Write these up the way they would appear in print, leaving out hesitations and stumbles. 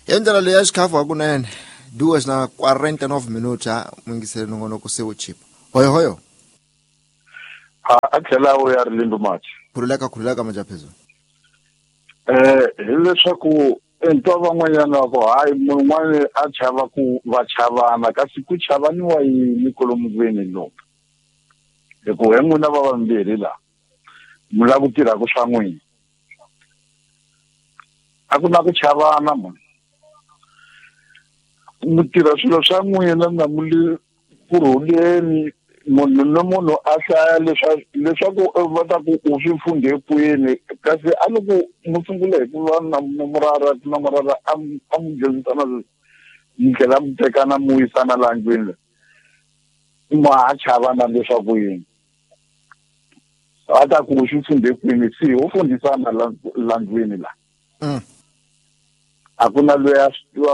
Endlela leya xikhafu hakunene duwe na 49 minutos mungisele nongonoko se wo chipa hoyo a tlhela u ya rilindu match khululeka majaphezo hileswaku ento van'wanyana ko hayi mun'wana a chava ku va chavana kasi ku chavaniwa yini kolomuveni lo loko he n'wina va vambirhi la mu la ku tirha ku swa n'wina a ku na ku chavana mu tirha swilo swa n'wina na muli kurhuleni munhu a hlaya leswaku va ta ku u swi funde kwini kasi a loko mu sungula hi ku va na murara a mu dyondzisana ndlela mu tekana mu yisana langwini ma ha chavana leswaku yini a ta ku swi funde kwini si u fundisana langwini la a ku na loyi a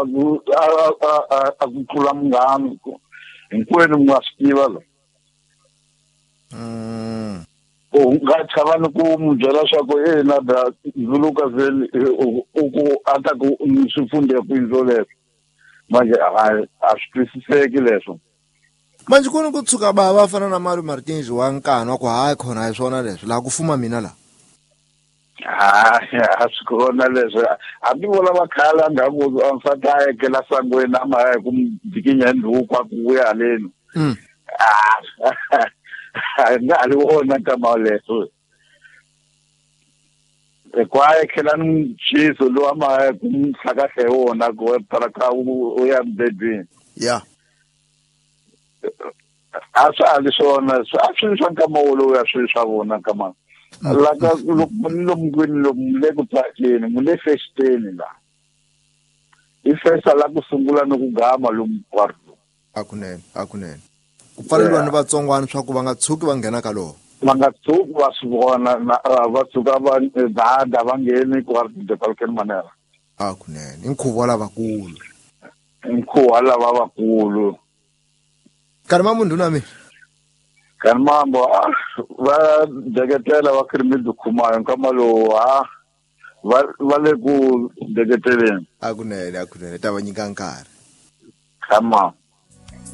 ku tlula munghana hinkwenu nga swi tiva la nga chavani ku mu byela swaku na da zuluka vheli ku ata ku swi funde kwini zo leswo manje a swi twisiseki leswo manje ku ni ku tshuka va fana na Mario Martins wa nkani wa ku hayi khona hi swona leswi laha ku fuma mina la a swi kona leswo a ti vola va khala ngaku ansati a ekela sangweni a ma ya ku dikinya ndhuku a ku ya haleni nga ali wona kama leswo kwaye khela ni mchiso lo ama ku mhlakahle wona ku para ka u ya mbedweni yeah a swa ali swona a swi swa nkama wolo ya swi swa vona kama laka lo mngwini lo mle ku tsakeni mule festeni la ifesa la ku sungula no ku gama lo mkwarto akunene ku pfaleliwa ni vatsongwana swa ku va nga tshuki va nghena ka lowo va nga tshuki va swi vona va tshuka va dada va ngheni kwarto de palken manera akunene i nkhuvo wa lavakulu karima munhu na mina kanmambo va degetela va kirimidu khumayo nkama lowu va le ku degeteleni akunene ta va nyika nkarhi kama